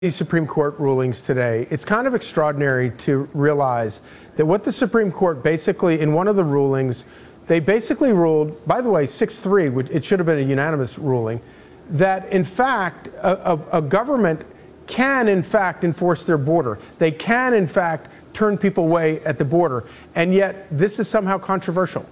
These Supreme Court rulings today, it's kind of extraordinary to realize that what the Supreme Court basically, in one of the rulings, they basically ruled, by the way, 6-3, which it should have been a unanimous ruling, that in fact, a government can in fact enforce their border. They can in fact turn people away at the border. And yet this is somehow controversial.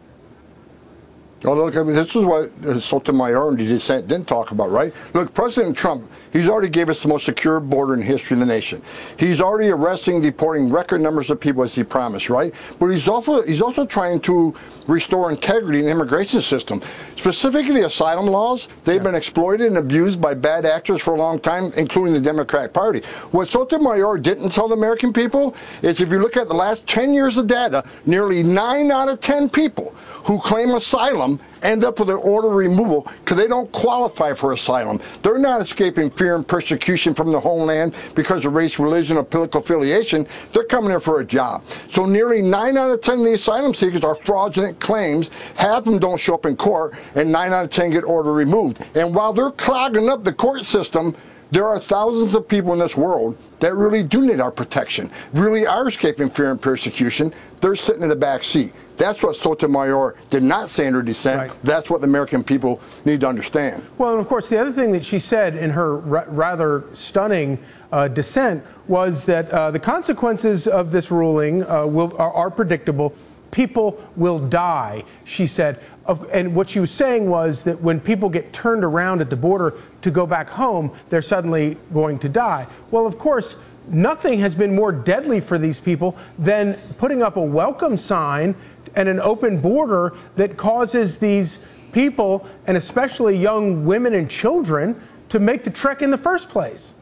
Oh, look, I mean, this is what Sotomayor and the dissent didn't talk about, right? Look, President Trump, he's already gave us the most secure border in the history of the nation. He's already arresting, deporting record numbers of people as he promised, right? But he's also trying to restore integrity in the immigration system. Specifically, the asylum laws, they've been exploited and abused by bad actors for a long time, including the Democratic Party. What Sotomayor didn't tell the American people is if you look at the last 10 years of data, nearly 9 out of 10 people who claim asylum end up with an order of removal because they don't qualify for asylum. They're not escaping fear and persecution from their homeland because of race, religion, or political affiliation. They're coming here for a job. So nearly 9 out of 10 of the asylum seekers are fraudulent claims. Half of them don't show up in court, and 9 out of 10 get order removed. And while they're clogging up the court system, there are thousands of people in this world that really do need our protection, really are escaping fear and persecution. They're sitting in the back seat. That's what Sotomayor did not say in her dissent. Right. That's what the American people need to understand. Well, and of course, the other thing that she said in her rather stunning dissent was that the consequences of this ruling are predictable. People will die, she said. And what she was saying was that when people get turned around at the border to go back home, they're suddenly going to die. Well, of course, nothing has been more deadly for these people than putting up a welcome sign and an open border that causes these people, and especially young women and children, to make the trek in the first place.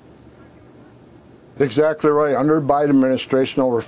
Exactly right. Under the Biden administration, over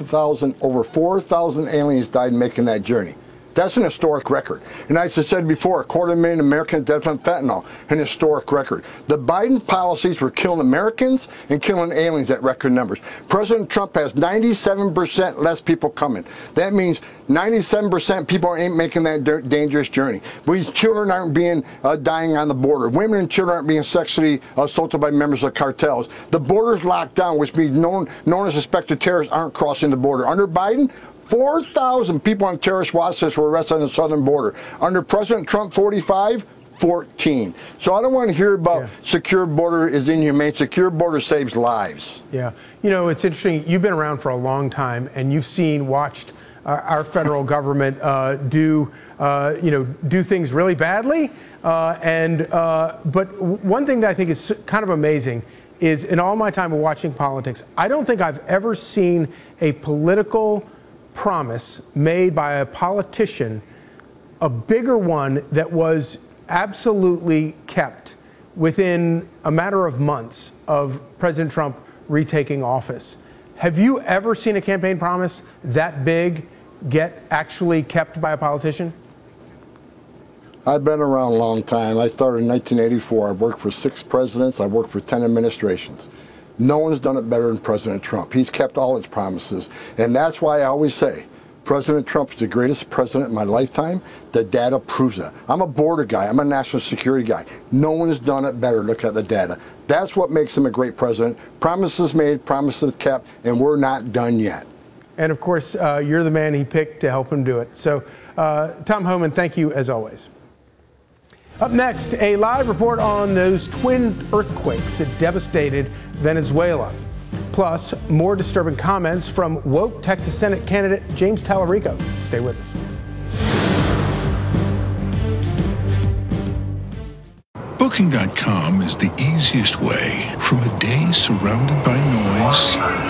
4,000 aliens died making that journey. That's an historic record. And as I said before, 250,000 Americans dead from fentanyl, an historic record. The Biden policies were killing Americans and killing aliens at record numbers. President Trump has 97% less people coming. That means 97% people ain't making that dangerous journey. These children aren't dying on the border. Women and children aren't being sexually assaulted by members of cartels. The border's locked down, which means known as suspected terrorists aren't crossing the border. Under Biden, 4,000 people on terrorist watch lists were arrested on the southern border. Under President Trump, 14. So I don't want to hear about secure border is inhumane. Secure border saves lives. Yeah. You know, it's interesting. You've been around for a long time, and you've watched our federal government do things really badly. But one thing that I think is kind of amazing is in all my time of watching politics, I don't think I've ever seen a political promise made by a politician, a bigger one that was absolutely kept within a matter of months of President Trump retaking office. Have you ever seen a campaign promise that big get actually kept by a politician? I've been around a long time. I started in 1984. I've worked for 6 presidents. I've worked for 10 administrations. No one's done it better than President Trump. He's kept all his promises. And that's why I always say, President Trump is the greatest president in my lifetime. The data proves that. I'm a border guy. I'm a national security guy. No one has done it better. Look at the data. That's what makes him a great president. Promises made, promises kept, and we're not done yet. And of course, you're the man he picked to help him do it. So, Tom Homan, thank you as always. Up next, a live report on those twin earthquakes that devastated Venezuela. Plus, more disturbing comments from woke Texas Senate candidate James Tallarico. Stay with us. Booking.com is the easiest way from a day surrounded by noise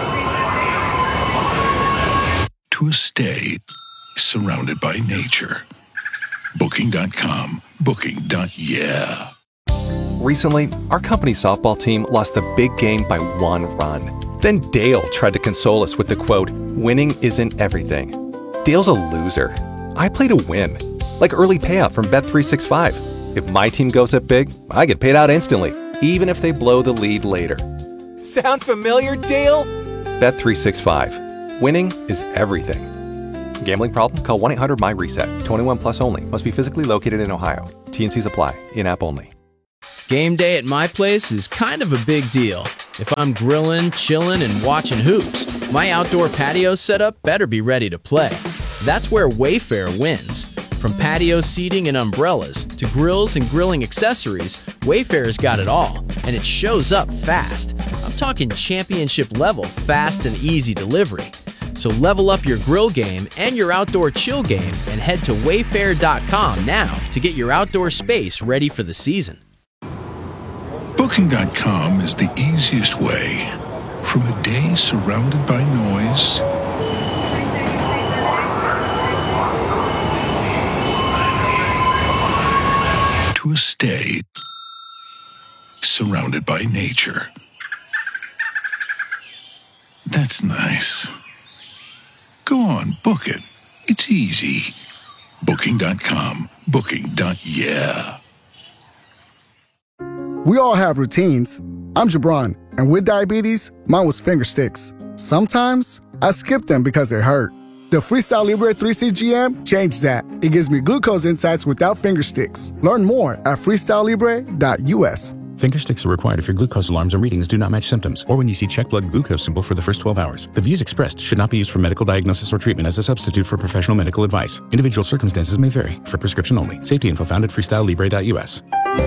to a stay surrounded by nature. Booking.com. Booking.yeah. Recently, our company's softball team lost the big game by 1 run. Then Dale tried to console us with the quote, "Winning isn't everything." Dale's a loser. I play to win. Like early payout from Bet365. If my team goes up big, I get paid out instantly, even if they blow the lead later. Sound familiar, Dale? Bet365. Winning is everything. Gambling problem? Call 1-800-MY-RESET. 21 plus only. Must be physically located in Ohio. T&Cs apply. In-app only. Game day at my place is kind of a big deal. If I'm grilling, chilling, and watching hoops, my outdoor patio setup better be ready to play. That's where Wayfair wins. From patio seating and umbrellas to grills and grilling accessories, Wayfair's got it all, and it shows up fast. I'm talking championship level fast and easy delivery. So level up your grill game and your outdoor chill game and head to wayfair.com now to get your outdoor space ready for the season. Booking.com is the easiest way. From a day surrounded by noise to a stay surrounded by nature. That's nice. Go on, book it. It's easy. Booking.com. Booking.yeah. We all have routines. I'm Jabron, and with diabetes, mine was finger sticks. Sometimes I skip them because they hurt. The Freestyle Libre 3CGM changed that. It gives me glucose insights without finger sticks. Learn more at freestylelibre.us. Finger sticks are required if your glucose alarms or readings do not match symptoms, or when you see check blood glucose symbol for the first 12 hours. The views expressed should not be used for medical diagnosis or treatment as a substitute for professional medical advice. Individual circumstances may vary. For prescription only. Safety info found at freestylelibre.us.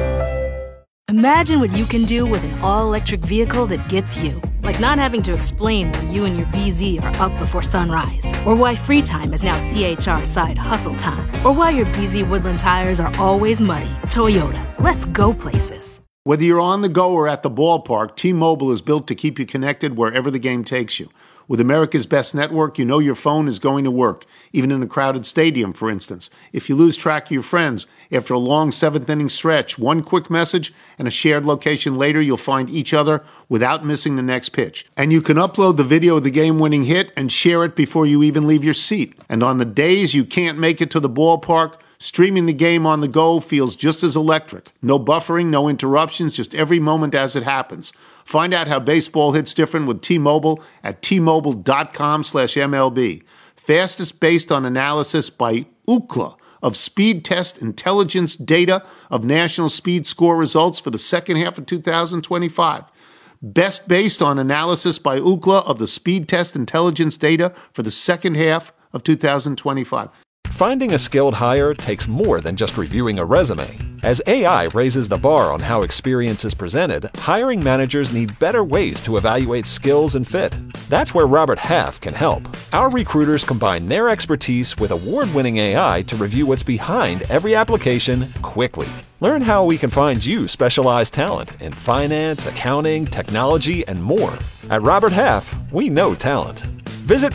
Imagine what you can do with an all-electric vehicle that gets you. Like not having to explain why you and your BZ are up before sunrise, or why free time is now CHR side hustle time, or why your BZ Woodland tires are always muddy. Toyota, let's go places. Whether you're on the go or at the ballpark, T-Mobile is built to keep you connected wherever the game takes you. With America's best network, you know your phone is going to work, even in a crowded stadium, for instance. If you lose track of your friends, after a long seventh-inning stretch, one quick message and a shared location later, you'll find each other without missing the next pitch. And you can upload the video of the game-winning hit and share it before you even leave your seat. And on the days you can't make it to the ballpark, streaming the game on the go feels just as electric. No buffering, no interruptions, just every moment as it happens. Find out how baseball hits different with T-Mobile at T-Mobile.com/MLB. Fastest based on analysis by Ookla of Speed Test Intelligence data of national speed score results for the second half of 2025. Best based on analysis by Ookla of the Speed Test Intelligence data for the second half of 2025. Finding a skilled hire takes more than just reviewing a resume. As AI raises the bar on how experience is presented, hiring managers need better ways to evaluate skills and fit. That's where Robert Half can help. Our recruiters combine their expertise with award-winning AI to review what's behind every application quickly. Learn how we can find you specialized talent in finance, accounting, technology, and more. At Robert Half, we know talent. Visit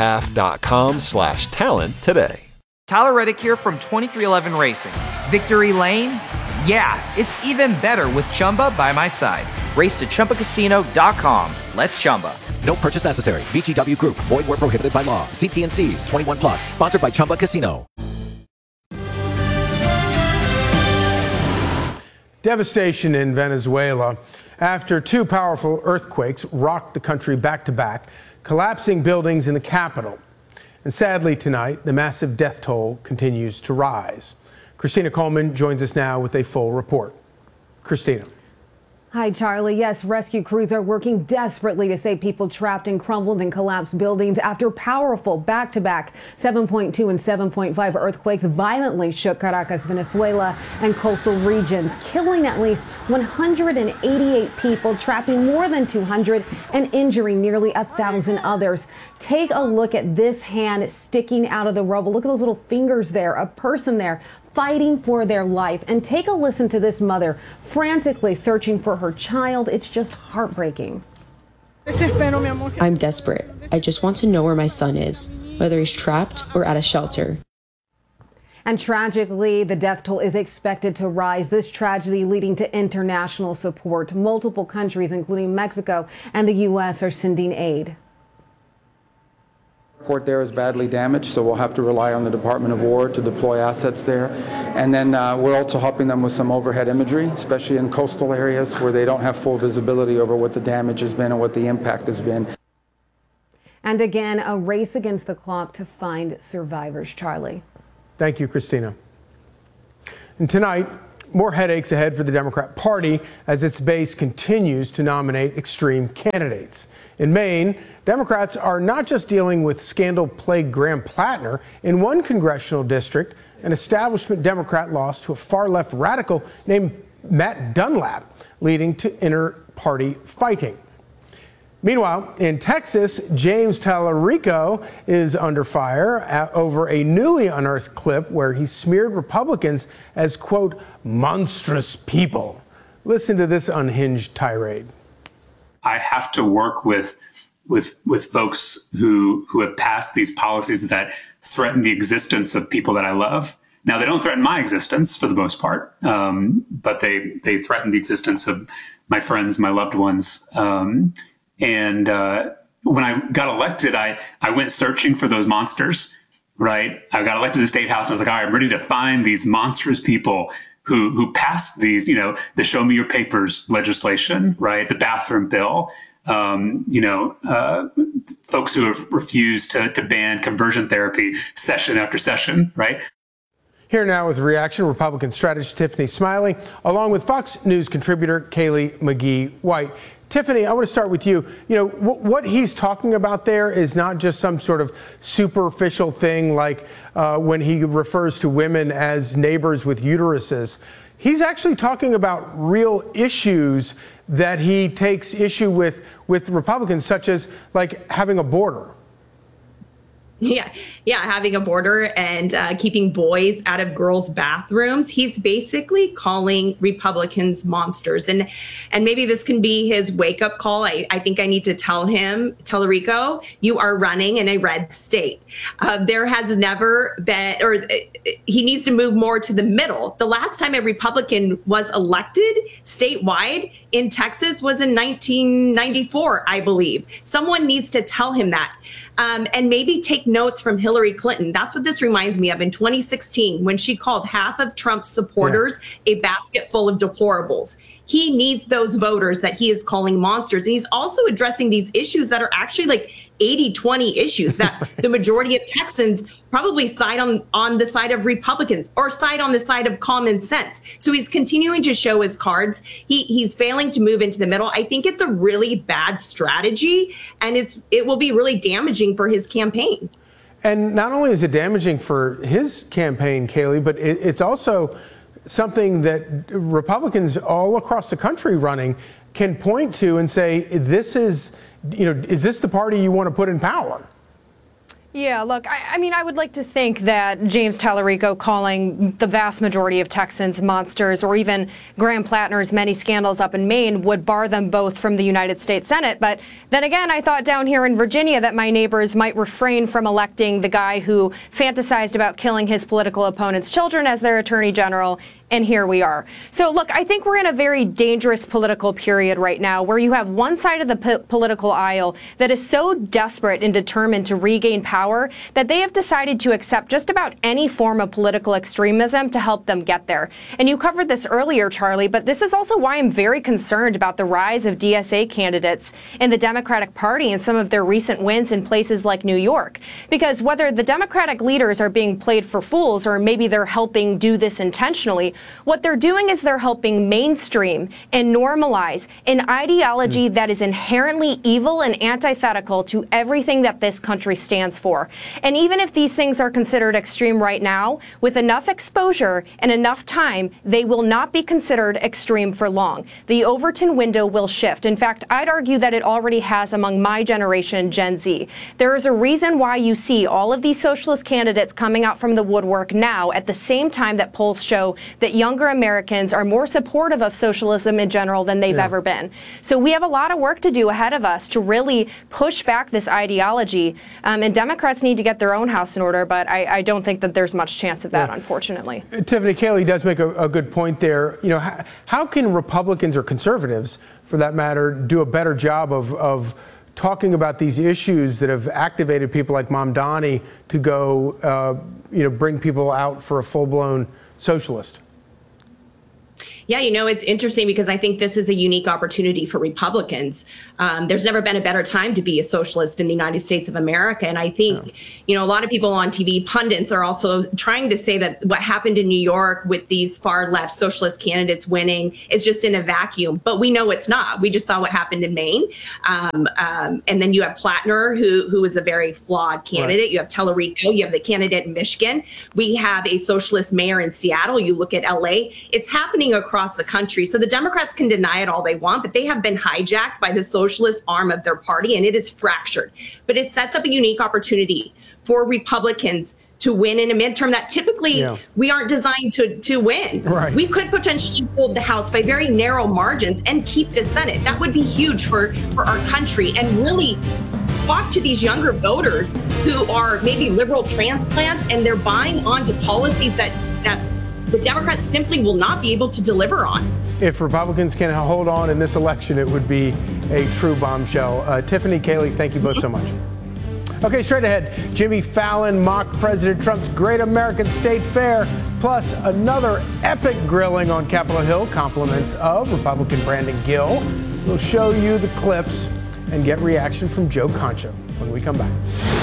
roberthalf.com/talent today. Tyler Reddick here from 2311 Racing. Victory Lane? Yeah, it's even better with Chumba by my side. Race to ChumbaCasino.com. Let's Chumba. No purchase necessary. VGW Group. Void where prohibited by law. See T&Cs. 21 plus. Sponsored by Chumba Casino. Devastation in Venezuela after two powerful earthquakes rocked the country back to back, collapsing buildings in the capital. And sadly tonight, the massive death toll continues to rise. Christina Coleman joins us now with a full report. Christina. Hi, Charlie. Yes, rescue crews are working desperately to save people trapped in crumbled and collapsed buildings after powerful back-to-back 7.2 and 7.5 earthquakes violently shook Caracas, Venezuela, and coastal regions, killing at least 188 people, trapping more than 200, and injuring nearly 1,000 others. Take a look at this hand sticking out of the rubble. Look at those little fingers there, a person there fighting for their life. And take a listen to this mother frantically searching for her child. It's just heartbreaking. I'm desperate. I just want to know where my son is, whether he's trapped or at a shelter. And tragically, the death toll is expected to rise. This tragedy leading to international support. Multiple countries, including Mexico and the U.S., are sending aid. The port there is badly damaged, so we'll have to rely on the Department of War to deploy assets there. And then we're also helping them with some overhead imagery, especially in coastal areas where they don't have full visibility over what the damage has been and what the impact has been. And again, a race against the clock to find survivors. Charlie. Thank you, Christina. And tonight, more headaches ahead for the Democrat Party as its base continues to nominate extreme candidates. In Maine, Democrats are not just dealing with scandal-plagued Graham Plattner. In one congressional district, an establishment Democrat lost to a far-left radical named Matt Dunlap, leading to inter-party fighting. Meanwhile, in Texas, James Tallarico is under fire over a newly unearthed clip where he smeared Republicans as, quote, monstrous people. Listen to this unhinged tirade. I have to work with folks who have passed these policies that threaten the existence of people that I love. Now, they don't threaten my existence for the most part, but they threaten the existence of my friends, my loved ones. And when I got elected, I went searching for those monsters, right? I got elected to the state house. And I was like, all right, I'm ready to find these monstrous people who passed these, the Show Me Your Papers legislation, right? The bathroom bill, folks who have refused to ban conversion therapy session after session, right? Here now with reaction, Republican strategist Tiffany Smiley, along with Fox News contributor Kaylee McGee-White. Tiffany, I want to start with you. What he's talking about there is not just some sort of superficial thing like when he refers to women as neighbors with uteruses. He's actually talking about real issues that he takes issue with Republicans, such as like having a border. Yeah, having a border and keeping boys out of girls' bathrooms. He's basically calling Republicans monsters. And maybe this can be his wake-up call. I think I need to tell him, Tallarico, you are running in a red state. There has never been, or he needs to move more to the middle. The last time a Republican was elected statewide in Texas was in 1994, I believe. Someone needs to tell him that. And maybe take notes from Hillary Clinton. That's what this reminds me of in 2016, when she called half of Trump's supporters a basket full of deplorables. He needs those voters that he is calling monsters. And he's also addressing these issues that are actually like 80-20 issues that the majority of Texans probably side on the side of Republicans or side on the side of common sense. So he's continuing to show his cards. He's failing to move into the middle. I think it's a really bad strategy, and it will be really damaging for his campaign. And not only is it damaging for his campaign, Kaylee, but it's also something that Republicans all across the country running can point to and say, this is, is this the party you want to put in power? Yeah, look, I mean, I would like to think that James Tallarico calling the vast majority of Texans monsters, or even Graham Plattner's many scandals up in Maine, would bar them both from the United States Senate. But then again, I thought down here in Virginia that my neighbors might refrain from electing the guy who fantasized about killing his political opponent's children as their attorney general. And here we are. So look, I think we're in a very dangerous political period right now where you have one side of the political aisle that is so desperate and determined to regain power that they have decided to accept just about any form of political extremism to help them get there. And you covered this earlier, Charlie, but this is also why I'm very concerned about the rise of DSA candidates in the Democratic Party and some of their recent wins in places like New York. Because whether the Democratic leaders are being played for fools or maybe they're helping do this intentionally, what they're doing is they're helping mainstream and normalize an ideology that is inherently evil and antithetical to everything that this country stands for. And even if these things are considered extreme right now, with enough exposure and enough time, they will not be considered extreme for long. The Overton window will shift. In fact, I'd argue that it already has among my generation, Gen Z. There is a reason why you see all of these socialist candidates coming out from the woodwork now at the same time that polls show that younger Americans are more supportive of socialism in general than they've ever been. So we have a lot of work to do ahead of us to really push back this ideology. And Democrats need to get their own house in order, but I don't think that there's much chance of that, unfortunately. Tiffany, Kaylee does make a good point there. How can Republicans or conservatives, for that matter, do a better job of talking about these issues that have activated people like Mamdani to go, bring people out for a full-blown socialist? Yeah, it's interesting because I think this is a unique opportunity for Republicans. There's never been a better time to be a socialist in the United States of America. And I think, a lot of people on TV, pundits, are also trying to say that what happened in New York with these far left socialist candidates winning is just in a vacuum. But we know it's not. We just saw what happened in Maine. And then you have Plattner, who is a very flawed candidate. Right. You have Tallarico. You have the candidate in Michigan. We have a socialist mayor in Seattle. You look at LA. It's happening across the country. So the Democrats can deny it all they want, but they have been hijacked by the socialist arm of their party, and it is fractured. But it sets up a unique opportunity for Republicans to win in a midterm that typically we aren't designed to win. Right. We could potentially hold the House by very narrow margins and keep the Senate. That would be huge for our country, and really talk to these younger voters who are maybe liberal transplants, and they're buying onto policies that the Democrats simply will not be able to deliver on. If Republicans can hold on in this election, it would be a true bombshell. Tiffany, Kayleigh, thank you both so much. Okay, straight ahead, Jimmy Fallon mocked President Trump's Great American State Fair, plus another epic grilling on Capitol Hill, compliments of Republican Brandon Gill. We'll show you the clips and get reaction from Joe Concha when we come back.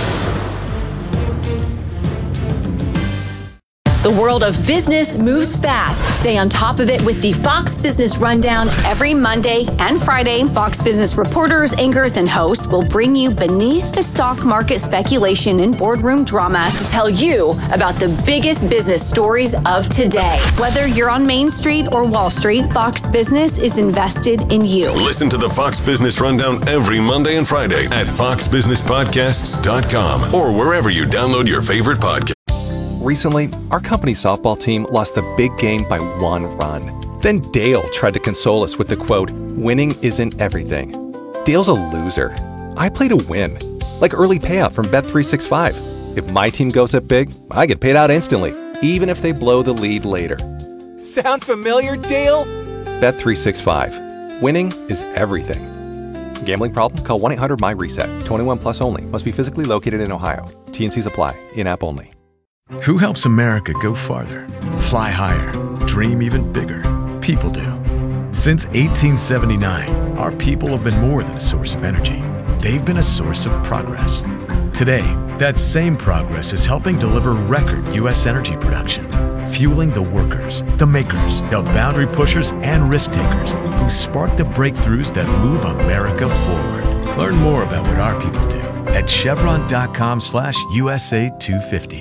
The world of business moves fast. Stay on top of it with the Fox Business Rundown every Monday and Friday. Fox Business reporters, anchors, and hosts will bring you beneath the stock market speculation and boardroom drama to tell you about the biggest business stories of today. Whether you're on Main Street or Wall Street, Fox Business is invested in you. Listen to the Fox Business Rundown every Monday and Friday at foxbusinesspodcasts.com or wherever you download your favorite podcast. Recently, our company softball team lost the big game by 1 run. Then Dale tried to console us with the quote, "Winning isn't everything." Dale's a loser. I play to win, like early payout from Bet365. If my team goes up big, I get paid out instantly, even if they blow the lead later. Sound familiar, Dale? Bet365. Winning is everything. Gambling problem? Call 1-800-MY-RESET. 21 plus only. Must be physically located in Ohio. T&Cs apply. In-app only. Who helps America go farther, fly higher, dream even bigger? People do. Since 1879, our people have been more than a source of energy. They've been a source of progress. Today, that same progress is helping deliver record U.S. energy production, fueling the workers, the makers, the boundary pushers, and risk takers who spark the breakthroughs that move America forward. Learn more about what our people do at chevron.com/USA250.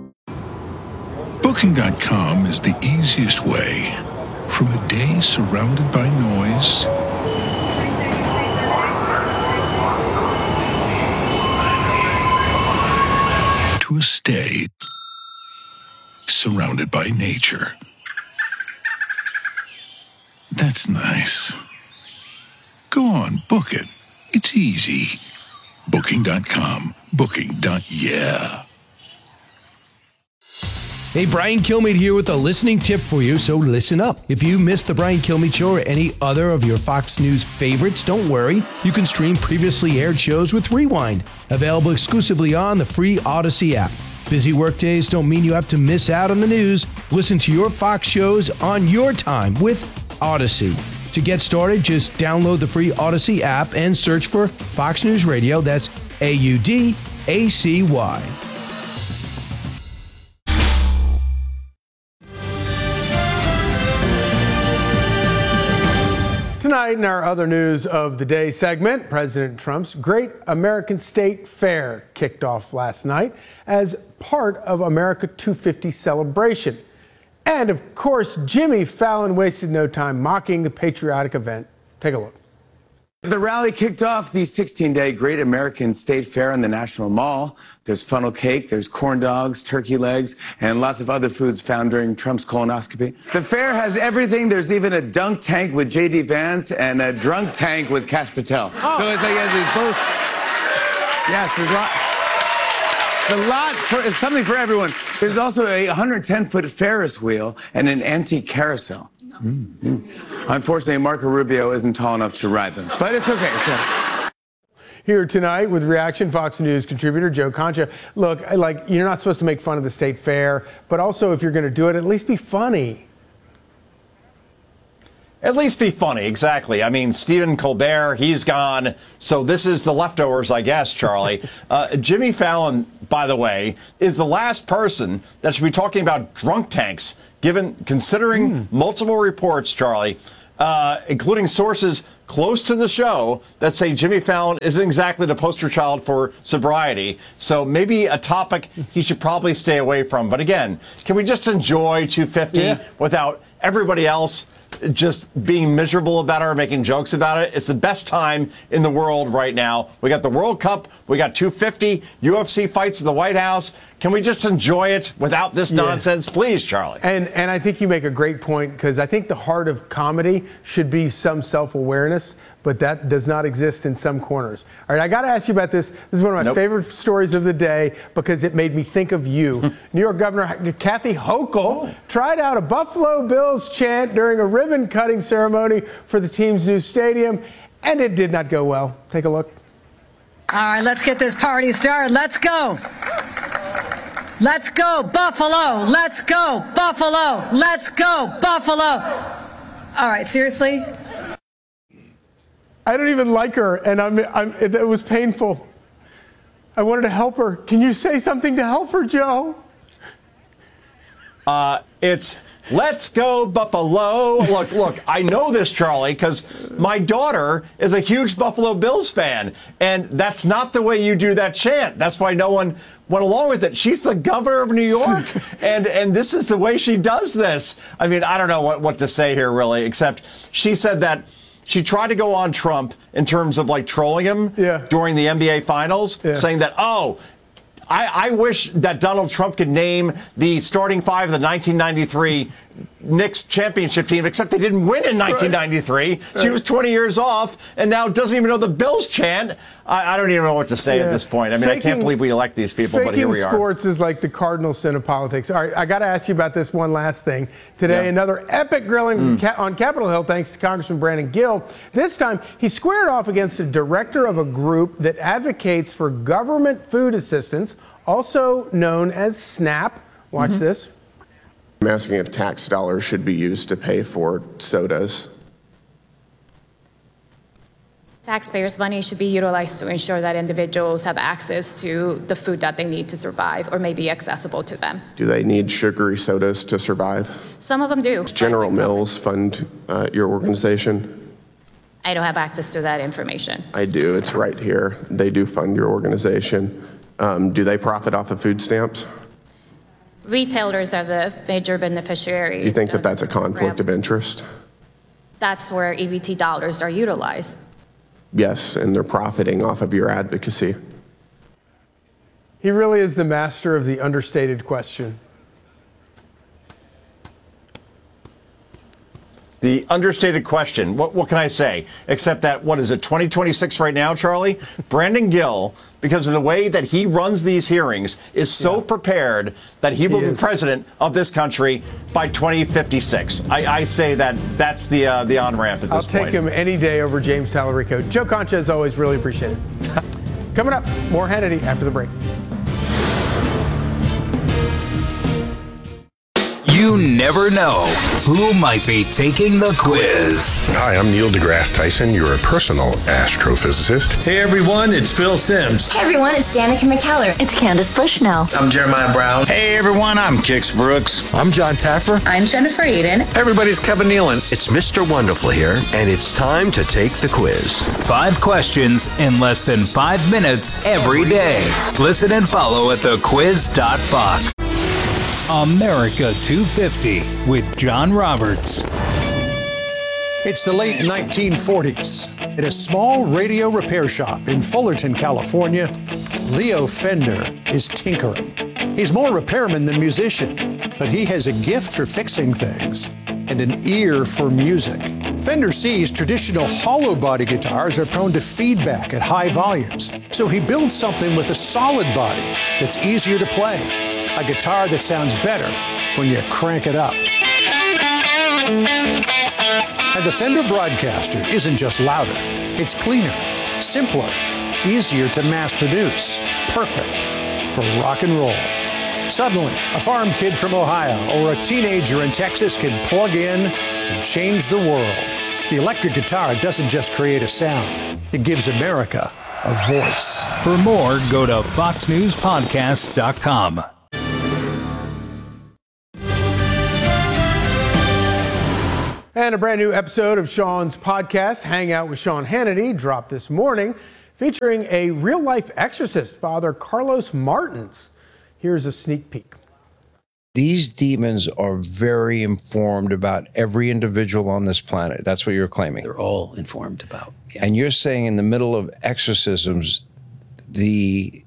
Booking.com is the easiest way. From a day surrounded by noise to a stay surrounded by nature. That's nice. Go on, book it. It's easy. Booking.com. Booking.yeah. Hey, Brian Kilmeade here with a listening tip for you, so listen up. If you missed the Brian Kilmeade Show or any other of your Fox News favorites, don't worry. You can stream previously aired shows with Rewind, available exclusively on the free Odyssey app. Busy workdays don't mean you have to miss out on the news. Listen to your Fox shows on your time with Odyssey. To get started, just download the free Odyssey app and search for Fox News Radio. That's AUDACY. Tonight, in our other news of the day segment, President Trump's Great American State Fair kicked off last night as part of America 250 celebration. And of course, Jimmy Fallon wasted no time mocking the patriotic event. Take a look. The rally kicked off the 16-day Great American State Fair in the National Mall. There's funnel cake, there's corn dogs, turkey legs, and lots of other foods found during Trump's colonoscopy. The fair has everything. There's even a dunk tank with J.D. Vance and a drunk tank with Kash Patel. Oh. So it's like there's both. Yes, there's a lot. It's something for everyone. There's also a 110-foot Ferris wheel and an antique carousel. Unfortunately, Marco Rubio isn't tall enough to ride them, but it's okay. It's okay. Here tonight with reaction, Fox News contributor Joe Concha. Look, like, you're not supposed to make fun of the state fair, but also if you're going to do it, at least be funny. At least be funny, exactly. I mean, Stephen Colbert, he's gone. So this is the leftovers, I guess, Charlie. Jimmy Fallon, by the way, is the last person that should be talking about drunk tanks, considering multiple reports, Charlie, including sources close to the show that say Jimmy Fallon isn't exactly the poster child for sobriety. So maybe a topic he should probably stay away from. But again, can we just enjoy 250 without everybody else just being miserable about it or making jokes about it? It's the best time in the world right now. We got the World Cup. We got 250 UFC fights at the White House. Can we just enjoy it without this nonsense? Please, Charlie. And I think you make a great point, because I think the heart of comedy should be some self-awareness, but that does not exist in some corners. All right, I got to ask you about this. This is one of my favorite stories of the day because it made me think of you. New York Governor Kathy Hochul tried out a Buffalo Bills chant during a ribbon-cutting ceremony for the team's new stadium, and it did not go well. Take a look. All right, let's get this party started. Let's go. Let's go, Buffalo. Let's go, Buffalo. Let's go, Buffalo. All right, seriously? I don't even like her, and it was painful. I wanted to help her. Can you say something to help her, Joe? It's let's go Buffalo. Look, I know this, Charlie, because my daughter is a huge Buffalo Bills fan, and that's not the way you do that chant. That's why no one went along with it. She's the governor of New York, and this is the way she does this. I mean, I don't know what to say here, really, except she said that she tried to go on Trump in terms of like trolling him during the NBA Finals, saying that, I wish that Donald Trump could name the starting five of the 1993 Knicks championship team, except they didn't win in 1993. Right. She was 20 years off and now doesn't even know the Bills chant. I don't even know what to say at this point. I mean, I can't believe we elect these people, but here we are. Sports is like the cardinal sin of politics. All right, I got to ask you about this one last thing. Today, another epic grilling on Capitol Hill, thanks to Congressman Brandon Gill. This time, he squared off against a director of a group that advocates for government food assistance, also known as SNAP. Watch this. I'm asking if tax dollars should be used to pay for sodas. Taxpayers' money should be utilized to ensure that individuals have access to the food that they need to survive or may be accessible to them. Do they need sugary sodas to survive? Some of them do. Does General Mills fund your organization? I don't have access to that information. I do. It's right here. They do fund your organization. Do they profit off of food stamps? Retailers are the major beneficiaries. Do you think that that's a conflict of interest? That's where EBT dollars are utilized. Yes, and they're profiting off of your advocacy. He really is the master of the understated question. The understated question. What can I say? Except that, 2026 right now, Charlie? Brandon Gill, because of the way that he runs these hearings, is so prepared that he will be president of this country by 2056. I say that's the on-ramp at this point. I'll take him any day over James Tallarico. Joe Concha, as always, really appreciate it. Coming up, more Hannity after the break. You never know who might be taking the quiz. Hi, I'm Neil deGrasse Tyson, your personal astrophysicist. Hey everyone, it's Phil Simms. Hey everyone, it's Danica McKellar. It's Candace Bushnell. I'm Jeremiah Brown. Hey everyone, I'm Kix Brooks. I'm John Taffer. I'm Jennifer Aiden. Everybody's Kevin Nealon. It's Mr. Wonderful here, and it's time to take the quiz. 5 questions in less than 5 minutes every day. Listen and follow at thequiz.fox. America 250 with John Roberts. It's the late 1940s. At a small radio repair shop in Fullerton, California, Leo Fender is tinkering. He's more repairman than musician, but he has a gift for fixing things and an ear for music. Fender sees traditional hollow body guitars are prone to feedback at high volumes, so he builds something with a solid body that's easier to play. A guitar that sounds better when you crank it up. And the Fender Broadcaster isn't just louder, it's cleaner, simpler, easier to mass produce, perfect for rock and roll. Suddenly, a farm kid from Ohio or a teenager in Texas can plug in and change the world. The electric guitar doesn't just create a sound, it gives America a voice. For more, go to foxnewspodcast.com. And a brand new episode of Sean's podcast, Hang Out with Sean Hannity, dropped this morning, featuring a real-life exorcist, Father Carlos Martins. Here's a sneak peek. These demons are very informed about every individual on this planet. That's what you're claiming. They're all informed about. Yeah. And you're saying in the middle of exorcisms, the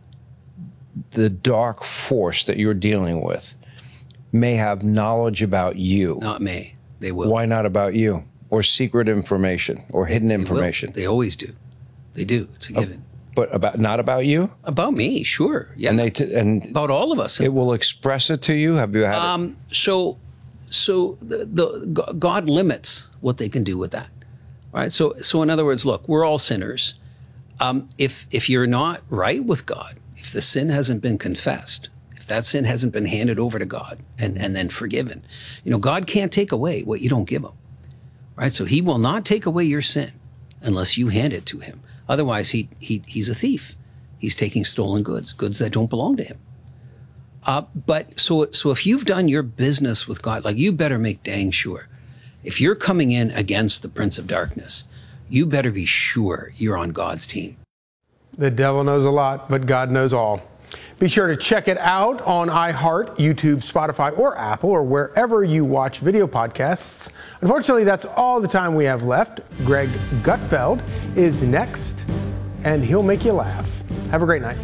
dark force that you're dealing with may have knowledge about you. Not me. They will. Why not about you? Or secret information or hidden information? They always do. They do. It's a given. But not about you? About me, sure. Yeah. And about all of us. It will express it to you. Have you had it? So the God limits what they can do with that, right? So in other words, look, we're all sinners. If you're not right with God, if the sin hasn't been confessed, if that sin hasn't been handed over to God and then forgiven, God can't take away what you don't give him, right? So he will not take away your sin unless you hand it to him. Otherwise, he's a thief. He's taking stolen goods that don't belong to him. But so if you've done your business with God, like, you better make dang sure. If you're coming in against the Prince of Darkness, you better be sure you're on God's team. The devil knows a lot, but God knows all. Be sure to check it out on iHeart, YouTube, Spotify, or Apple, or wherever you watch video podcasts. Unfortunately, that's all the time we have left. Greg Gutfeld is next, and he'll make you laugh. Have a great night.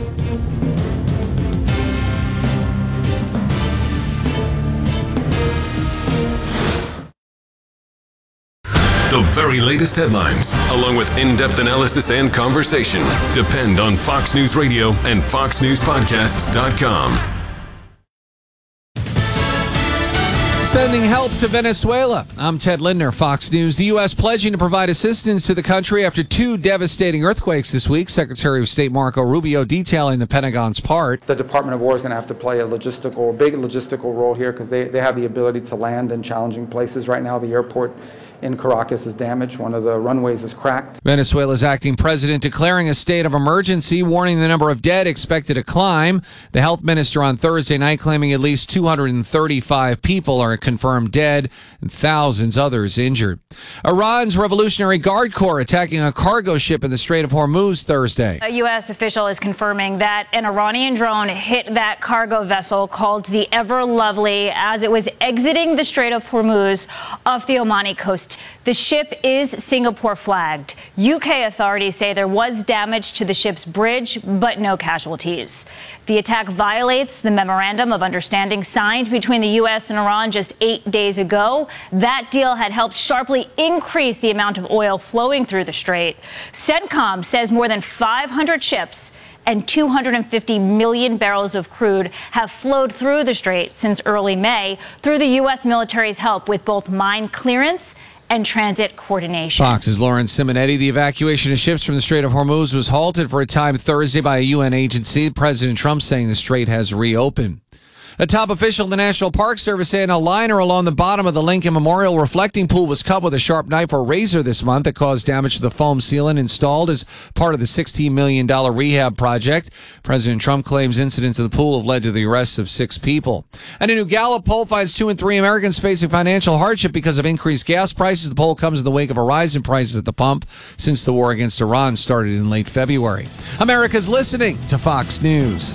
The very latest headlines, along with in-depth analysis and conversation, depend on Fox News Radio and foxnewspodcasts.com. Sending help to Venezuela. I'm Ted Lindner, Fox News. The U.S. pledging to provide assistance to the country after 2 devastating earthquakes this week. Secretary of State Marco Rubio detailing the Pentagon's part. The Department of War is going to have to play a big logistical role here, because they have the ability to land in challenging places. Right now, the airport in Caracas is damaged. One of the runways is cracked. Venezuela's acting president declaring a state of emergency, warning the number of dead expected to climb. The health minister on Thursday night claiming at least 235 people are confirmed dead and thousands others injured. Iran's Revolutionary Guard Corps attacking a cargo ship in the Strait of Hormuz Thursday. A U.S. official is confirming that an Iranian drone hit that cargo vessel called the Ever Lovely as it was exiting the Strait of Hormuz off the Omani coast. The ship is Singapore flagged. UK authorities say there was damage to the ship's bridge, but no casualties. The attack violates the memorandum of understanding signed between the U.S. and Iran just 8 days ago. That deal had helped sharply increase the amount of oil flowing through the strait. CENTCOM says more than 500 ships and 250 million barrels of crude have flowed through the strait since early May through the U.S. military's help with both mine clearance and transit coordination. Fox's Lawrence Simonetti. The evacuation of ships from the Strait of Hormuz was halted for a time Thursday by a UN agency. President Trump saying the strait has reopened. A top official in the National Park Service saying a liner along the bottom of the Lincoln Memorial reflecting pool was cut with a sharp knife or razor this month that caused damage to the foam sealant installed as part of the $16 million rehab project. President Trump claims incidents of the pool have led to the arrests of 6 people. And a new Gallup poll finds 2 in 3 Americans facing financial hardship because of increased gas prices. The poll comes in the wake of a rise in prices at the pump since the war against Iran started in late February. America's listening to Fox News.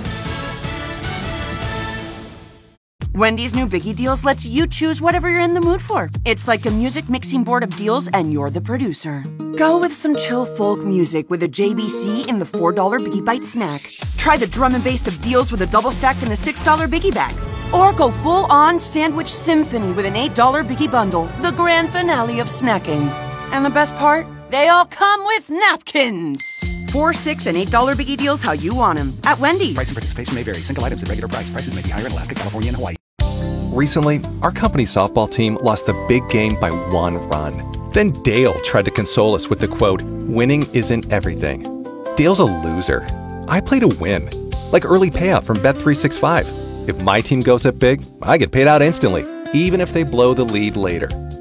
Wendy's new Biggie Deals lets you choose whatever you're in the mood for. It's like a music mixing board of deals, and you're the producer. Go with some chill folk music with a JBC in the $4 Biggie Bite snack. Try the drum and bass of deals with a double stack in the $6 Biggie Bag. Or go full-on sandwich symphony with an $8 Biggie Bundle, the grand finale of snacking. And the best part? They all come with napkins. $4, $6, and $8 Biggie Deals how you want them at Wendy's. Price and participation may vary. Single items at regular price. Prices may be higher in Alaska, California, and Hawaii. Recently, our company softball team lost the big game by 1 run. Then Dale tried to console us with the quote, "Winning isn't everything." Dale's a loser. I play to win, like early payout from Bet365. If my team goes up big, I get paid out instantly, even if they blow the lead later.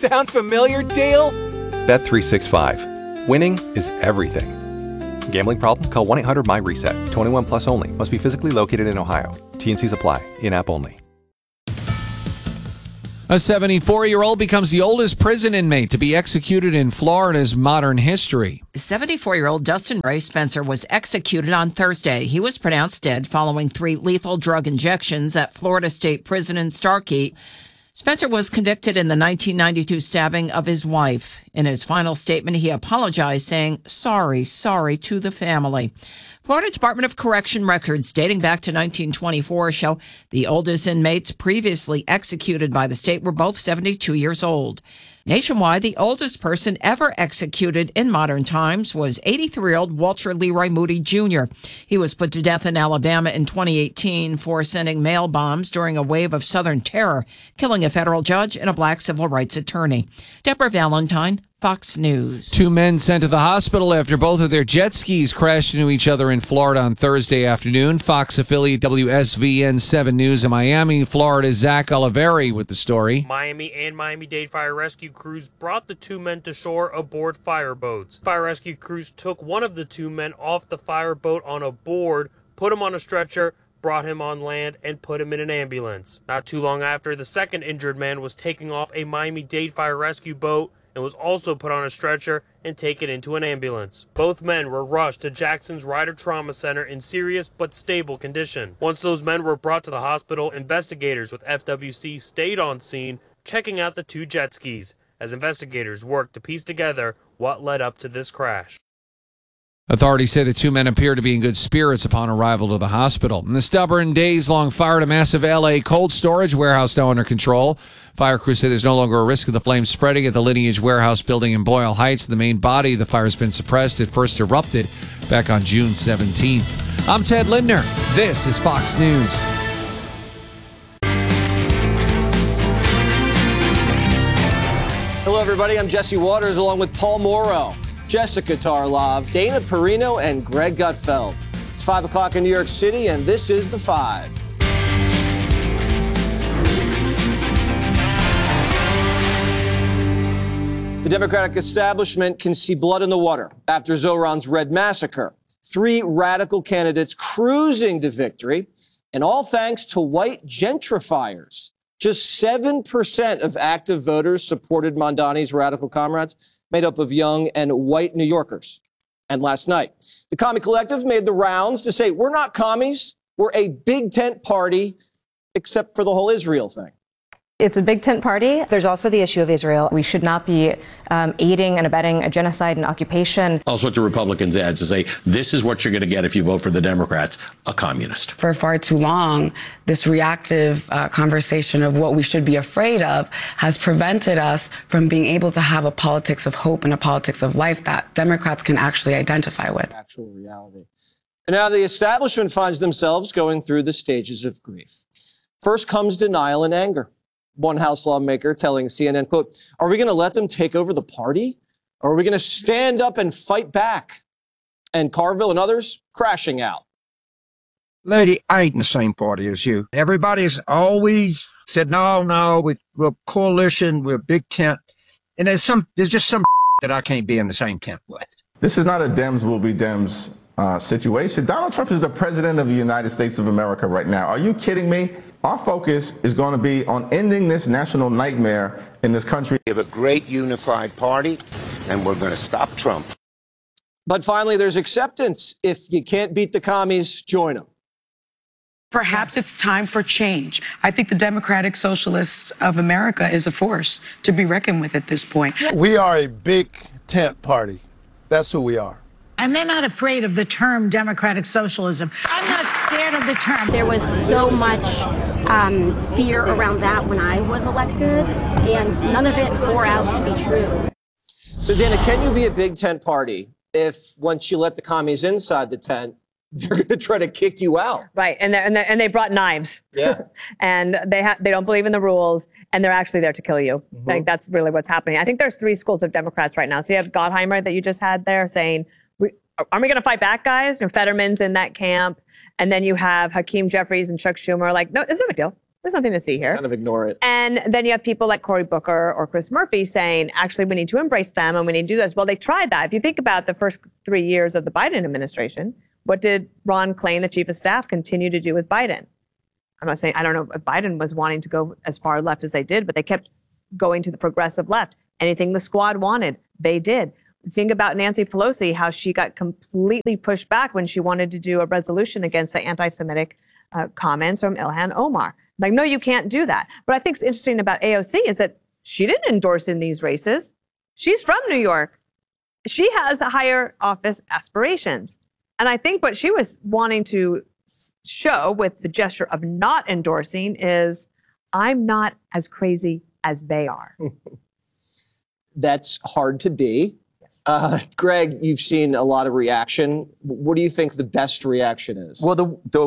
Sound familiar, Dale? Bet365. Winning is everything. Gambling problem? Call 1-800-MY-RESET. 21 plus only. Must be physically located in Ohio. T&Cs apply. In-app only. A 74-year-old becomes the oldest prison inmate to be executed in Florida's modern history. 74-year-old Dustin Ray Spencer was executed on Thursday. He was pronounced dead following 3 lethal drug injections at Florida State Prison in Starkey. Spencer was convicted in the 1992 stabbing of his wife. In his final statement, he apologized, saying, sorry to the family. Florida Department of Correction records dating back to 1924 show the oldest inmates previously executed by the state were both 72 years old. Nationwide, the oldest person ever executed in modern times was 83-year-old Walter Leroy Moody Jr. He was put to death in Alabama in 2018 for sending mail bombs during a wave of Southern terror, killing a federal judge and a black civil rights attorney. Deborah Valentine, Fox News. 2 men sent to the hospital after both of their jet skis crashed into each other in Florida on Thursday afternoon. Fox affiliate WSVN 7 News in Miami, Florida's Zach Oliveri with the story. Miami and Miami-Dade fire rescue crews brought the 2 men to shore aboard fireboats. Fire rescue crews took one of the 2 men off the fireboat on a board, put him on a stretcher, brought him on land, and put him in an ambulance. Not too long after, the second injured man was taken off a Miami-Dade fire rescue boat and was also put on a stretcher and taken into an ambulance. Both men were rushed to Jackson's Ryder Trauma Center in serious but stable condition. Once those men were brought to the hospital, investigators with FWC stayed on scene, checking out the 2 jet skis, as investigators worked to piece together what led up to this crash. Authorities say the 2 men appear to be in good spirits upon arrival to the hospital. And the stubborn days-long fire at a massive L.A. cold storage warehouse now under control. Fire crews say there's no longer a risk of the flames spreading at the Lineage warehouse building in Boyle Heights. The main body of the fire has been suppressed. It first erupted back on June 17th. I'm Ted Lindner. This is Fox News. Hello, everybody. I'm Jesse Waters along with Paul Morrow, Jessica Tarlov, Dana Perino, and Greg Gutfeld. It's 5 o'clock in New York City, and this is The Five. The Democratic establishment can see blood in the water after Zoran's Red Massacre. 3 radical candidates cruising to victory, and all thanks to white gentrifiers. Just 7% of active voters supported Mondani's radical comrades, made up of young and white New Yorkers. And last night, the Commie Collective made the rounds to say, we're not commies, we're a big tent party, except for the whole Israel thing. It's a big tent party. There's also the issue of Israel. We should not be aiding and abetting a genocide and occupation. All sorts of Republicans ads to say, this is what you're going to get if you vote for the Democrats, a communist. For far too long, this reactive conversation of what we should be afraid of has prevented us from being able to have a politics of hope and a politics of life that Democrats can actually identify with. Actual reality. And now the establishment finds themselves going through the stages of grief. First comes denial and anger. One House lawmaker telling CNN, quote, are we going to let them take over the party? Or are we going to stand up and fight back? And Carville and others crashing out. Lady, I ain't in the same party as you. Everybody's always said, no, we're a coalition, we're a big tent. And there's just some that I can't be in the same tent with. This is not a Dems will be Dems situation. Donald Trump is the president of the United States of America right now. Are you kidding me? Our focus is going to be on ending this national nightmare in this country. We have a great unified party, and we're going to stop Trump. But finally, there's acceptance. If you can't beat the commies, join them. Perhaps it's time for change. I think the Democratic Socialists of America is a force to be reckoned with at this point. We are a big tent party. That's who we are. And they're not afraid of the term democratic socialism. I'm not scared of the term. There was so much fear around that when I was elected, and none of it bore out to be true. So, Dana, can you be a big tent party if once you let the commies inside the tent, they're going to try to kick you out? Right, and they brought knives. Yeah. And they don't believe in the rules, and they're actually there to kill you. Mm-hmm. Like, that's really what's happening. I think there's 3 schools of Democrats right now. So you have Gottheimer that you just had there saying, aren't we going to fight back, guys? Fetterman's in that camp. And then you have Hakeem Jeffries and Chuck Schumer like, no, it's no big deal. There's nothing to see here. Kind of ignore it. And then you have people like Cory Booker or Chris Murphy saying, actually, we need to embrace them and we need to do this. Well, they tried that. If you think about the first 3 years of the Biden administration, what did Ron Klain, the chief of staff, continue to do with Biden? I'm not saying, I don't know if Biden was wanting to go as far left as they did, but they kept going to the progressive left. Anything the squad wanted, they did. Think about Nancy Pelosi, how she got completely pushed back when she wanted to do a resolution against the anti-Semitic comments from Ilhan Omar. Like, no, you can't do that. What I think is interesting about AOC is that she didn't endorse in these races. She's from New York. She has higher office aspirations. And I think what she was wanting to show with the gesture of not endorsing is, I'm not as crazy as they are. That's hard to be. Greg, you've seen a lot of reaction. What do you think the best reaction is? Well,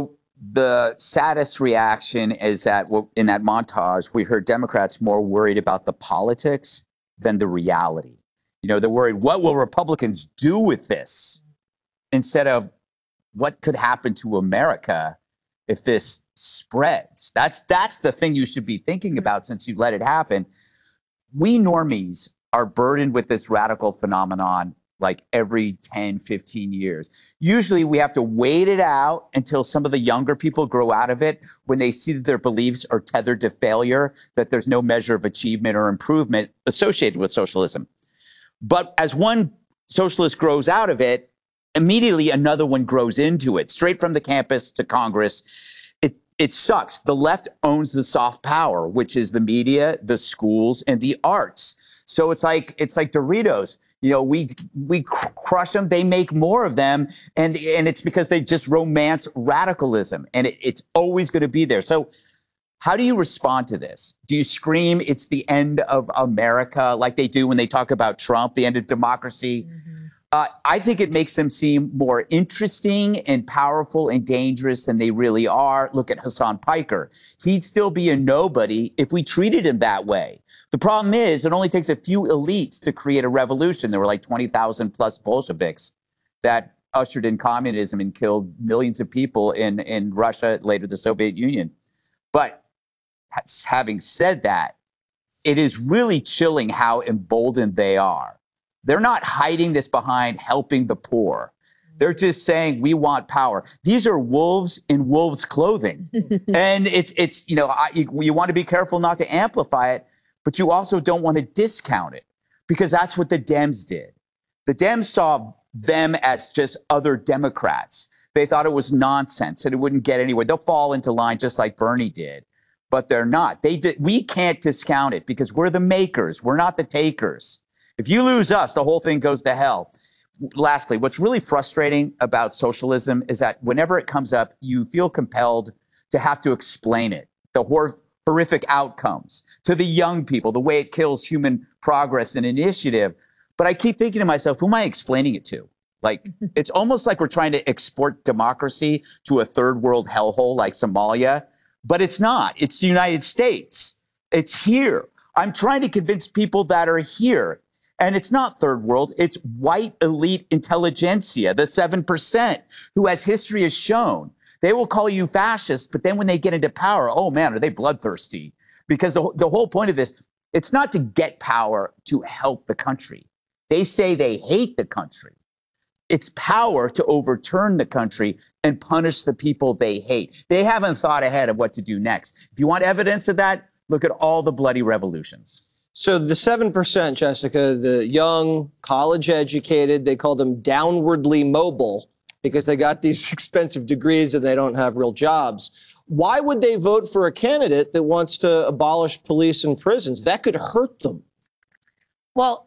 the saddest reaction is that in that montage, we heard Democrats more worried about the politics than the reality. You know, they're worried, what will Republicans do with this? Instead of what could happen to America if this spreads. That's the thing you should be thinking about since you let it happen. We normies are burdened with this radical phenomenon like every 10, 15 years. Usually we have to wait it out until some of the younger people grow out of it when they see that their beliefs are tethered to failure, that there's no measure of achievement or improvement associated with socialism. But as one socialist grows out of it, immediately another one grows into it, straight from the campus to Congress. It sucks. The left owns the soft power, which is the media, the schools, and the arts. So it's like Doritos. You know, we crush them, they make more of them, and it's because they just romance radicalism, and it's always going to be there. So how do you respond to this? Do you scream it's the end of America like they do when they talk about Trump, the end of democracy? I think it makes them seem more interesting and powerful and dangerous than they really are. Look at Hassan Piker. He'd still be a nobody if we treated him that way. The problem is it only takes a few elites to create a revolution. There were like 20,000 plus Bolsheviks that ushered in communism and killed millions of people in Russia, later the Soviet Union. But having said that, it is really chilling how emboldened they are. They're not hiding this behind helping the poor. They're just saying, we want power. These are wolves in wolves' clothing. And it's you know, you want to be careful not to amplify it, but you also don't want to discount it because that's what the Dems did. The Dems saw them as just other Democrats. They thought it was nonsense and it wouldn't get anywhere. They'll fall into line just like Bernie did, but they're not. We can't discount it because we're the makers. We're not the takers. If you lose us, the whole thing goes to hell. Lastly, what's really frustrating about socialism is that whenever it comes up, you feel compelled to have to explain it, the horrific outcomes to the young people, the way it kills human progress and initiative. But I keep thinking to myself, who am I explaining it to? Like, it's almost like we're trying to export democracy to a third world hellhole like Somalia, but it's not. It's the United States. It's here. I'm trying to convince people that are here. And it's not third world, it's white elite intelligentsia, the 7%, who, as history has shown, they will call you fascist, but then when they get into power, oh man, are they bloodthirsty? Because the whole point of this, it's not to get power to help the country. They say they hate the country. It's power to overturn the country and punish the people they hate. They haven't thought ahead of what to do next. If you want evidence of that, look at all the bloody revolutions. So the 7%, Jessica, the young, college-educated, they call them downwardly mobile because they got these expensive degrees and they don't have real jobs. Why would they vote for a candidate that wants to abolish police and prisons? That could hurt them. Well,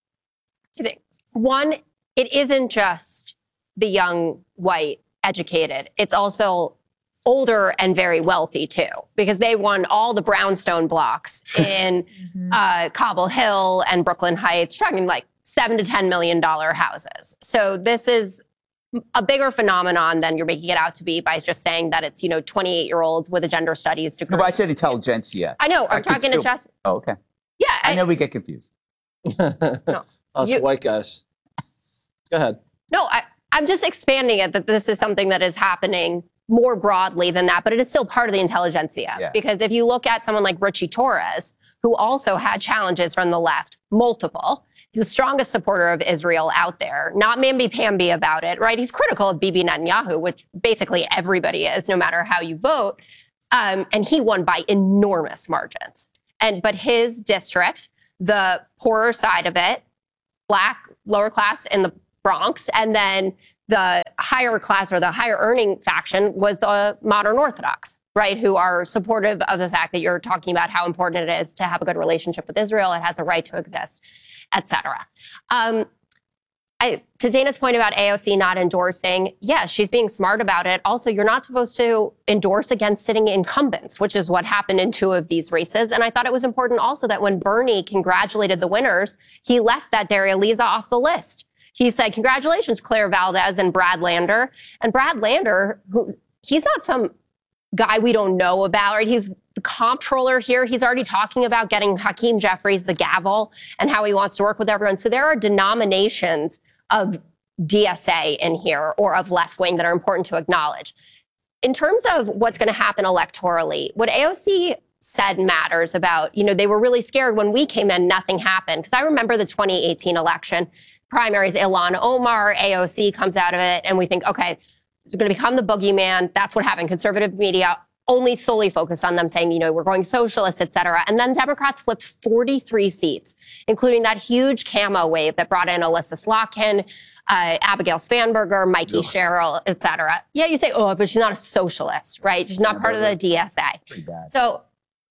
two things. One, it isn't just the young, white, educated. It's also older and very wealthy too, because they won all the brownstone blocks in Cobble Hill and Brooklyn Heights, talking like $7 to $10 million houses. So this is a bigger phenomenon than you're making it out to be by just saying that it's, 28-year-olds with a gender studies degree. No, but I said intelligentsia. I know. I'm talking to Jess. Oh, okay. Yeah. I know we get confused. No, us white guys. Go ahead. No, I'm just expanding it that this is something that is happening more broadly than that, but it is still part of the intelligentsia. Yeah. Because if you look at someone like Richie Torres, who also had challenges from the left, multiple, he's the strongest supporter of Israel out there, not mamby-pamby about it, right? He's critical of Bibi Netanyahu, which basically everybody is, no matter how you vote. And he won by enormous margins. But his district, the poorer side of it, Black, lower class in the Bronx, and then the higher class or the higher earning faction was the modern Orthodox, right, who are supportive of the fact that you're talking about how important it is to have a good relationship with Israel. It has a right to exist, et cetera. To Dana's point about AOC not endorsing, yes, she's being smart about it. Also, you're not supposed to endorse against sitting incumbents, which is what happened in 2 of these races. And I thought it was important also that when Bernie congratulated the winners, he left that Daria Liza off the list. He said, congratulations, Claire Valdez and Brad Lander. And Brad Lander, he's not some guy we don't know about, right? He's the comptroller here. He's already talking about getting Hakeem Jeffries the gavel and how he wants to work with everyone. So there are denominations of DSA in here or of left wing that are important to acknowledge. In terms of what's going to happen electorally, what AOC said matters about, they were really scared when we came in, nothing happened. Because I remember the 2018 election primaries, Ilhan Omar, AOC comes out of it, and we think, okay, it's going to become the boogeyman. That's what happened. Conservative media only solely focused on them saying, we're going socialist, et cetera. And then Democrats flipped 43 seats, including that huge camo wave that brought in Alyssa Slotkin, Abigail Spanberger, Mikey Sherrill, et cetera. Yeah, you say, but she's not a socialist, right? She's not part of the DSA. Pretty bad. So,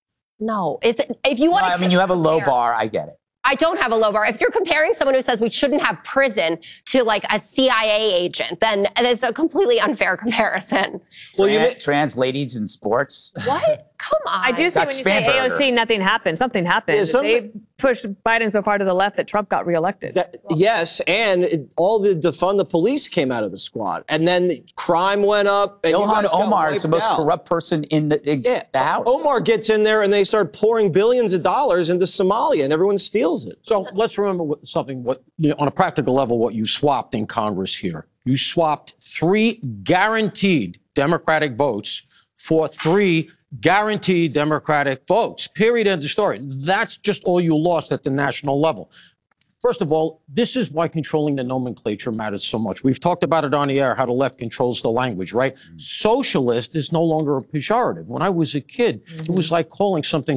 no, it's if you want to. You have a low bar. I get it. I don't have a low bar. If you're comparing someone who says we shouldn't have prison to like a CIA agent, then it's a completely unfair comparison. Well, trans ladies in sports. What? Come on. I do see when you say AOC, nothing happened. Something happened. They pushed Biden so far to the left that Trump got reelected. Yes, and all the defund the police came out of the squad. And then crime went up. And Ilhan Omar is the most corrupt person in the House. Omar gets in there and they start pouring billions of dollars into Somalia and everyone steals it. So let's remember something, on a practical level, what you swapped in Congress here. You swapped 3 guaranteed Democratic votes for 3 guaranteed Democratic votes, period, end of story. That's just all you lost at the national level. First of all, this is why controlling the nomenclature matters so much. We've talked about it on the air, how the left controls the language, right? Socialist is no longer a pejorative. When I was a kid, it was like calling something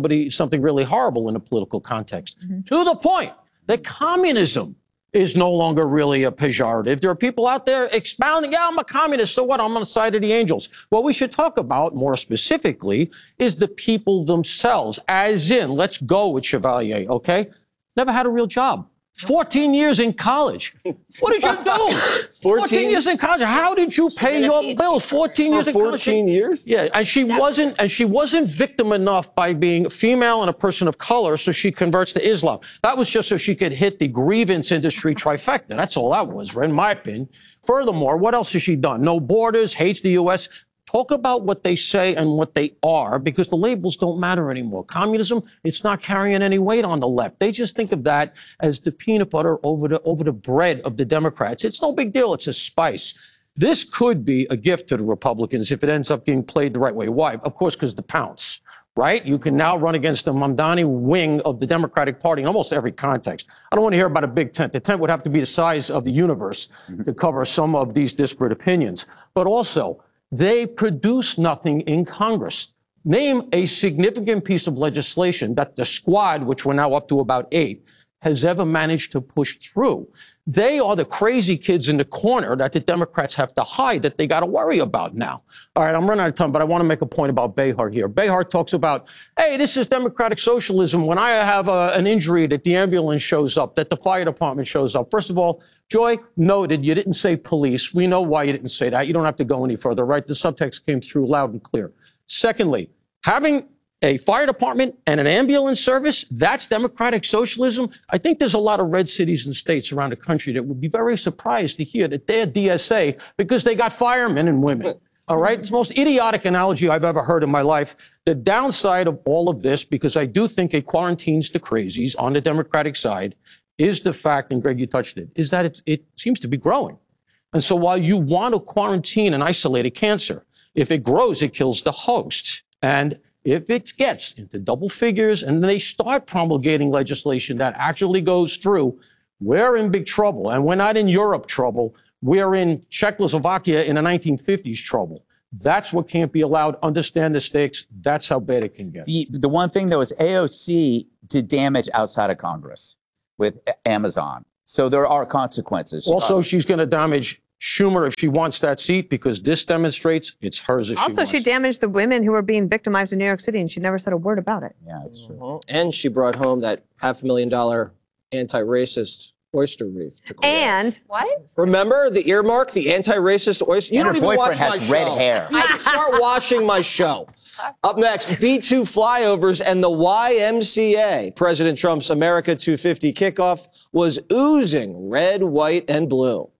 really horrible in a political context. To the point that communism is no longer really a pejorative. There are people out there expounding, I'm a communist, so what? I'm on the side of the angels. What we should talk about more specifically is the people themselves, as in, let's go with Chevalier, okay? Never had a real job. 14 years in college. What did you do? 14 years in college. How did you pay your bills? 14 years in college. 14 years? Yeah, and she wasn't victim enough by being female and a person of color, so she converts to Islam. That was just so she could hit the grievance industry trifecta. That's all that was, in my opinion. Furthermore, what else has she done? No borders, hates the U.S. Talk about what they say and what they are, because the labels don't matter anymore. Communism, it's not carrying any weight on the left. They just think of that as the peanut butter over the bread of the Democrats. It's no big deal. It's a spice. This could be a gift to the Republicans if it ends up being played the right way. Why? Of course, because the pounce, right? You can now run against the Mamdani wing of the Democratic Party in almost every context. I don't want to hear about a big tent. The tent would have to be the size of the universe to cover some of these disparate opinions. But also, they produce nothing in Congress. Name a significant piece of legislation that the squad, which we're now up to about 8, has ever managed to push through. They are the crazy kids in the corner that the Democrats have to hide, that they got to worry about now. All right, I'm running out of time, but I want to make a point about Behar here. Behar talks about, hey, this is democratic socialism. When I have an injury, that the ambulance shows up, that the fire department shows up. First of all, Joy, noted, you didn't say police. We know why you didn't say that. You don't have to go any further, right? The subtext came through loud and clear. Secondly, having a fire department and an ambulance service, that's democratic socialism. I think there's a lot of red cities and states around the country that would be very surprised to hear that they're DSA because they got firemen and women. All right? It's the most idiotic analogy I've ever heard in my life. The downside of all of this, because I do think it quarantines the crazies on the Democratic side, is the fact, and Greg, you touched it, is that it seems to be growing. And so while you want to quarantine and isolate a cancer, if it grows, it kills the host. And if it gets into double figures and they start promulgating legislation that actually goes through, we're in big trouble. And we're not in Europe trouble. We're in Czechoslovakia in the 1950s trouble. That's what can't be allowed. Understand the stakes. That's how bad it can get. The one thing, though, is AOC did damage outside of Congress with Amazon. So there are consequences. Also, she's going to damage Schumer if she wants that seat, because this demonstrates it's hers if she wants. Also, she damaged the women who were being victimized in New York City, and she never said a word about it. Yeah, it's true. And she brought home that $500,000 anti-racist oyster reef. And what? Remember the earmark, the anti-racist oyster? You And don't her even watch boyfriend my has red show. hair. You should start watching my show. Up next, B2 flyovers and the YMCA. President Trump's America 250 kickoff was oozing red, white, and blue.